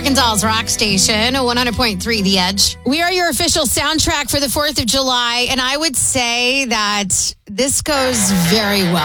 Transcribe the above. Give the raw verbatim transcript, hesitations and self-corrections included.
Arkansas's rock station, one hundred point three The Edge. We are your official soundtrack for the fourth of July, and I would say that this goes very well.